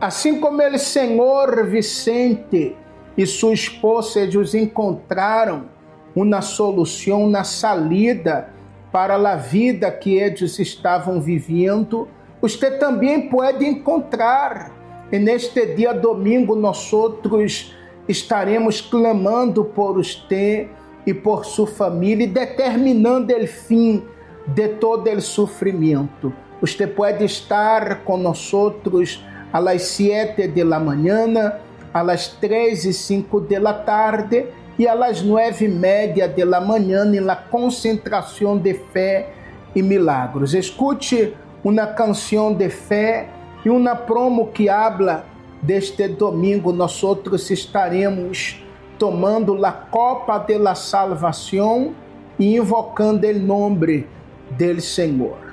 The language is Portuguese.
Assim como el senhor Vicente e sua esposa ellos encontraram uma solução, uma salida para a vida que eles estavam vivendo, você também pode encontrar. E neste dia domingo nós outros estaremos clamando por você e por sua família, determinando o fim de todo o sofrimento. Você pode estar com nós outros às 7 da manhã, às 3:05 da tarde e às 9:30 da manhã na concentração de fé e milagros. Escute uma canção de fé e uma promo que habla deste domingo. Nós outros estaremos tomando a copa de la salvação e invocando o nome del Senhor.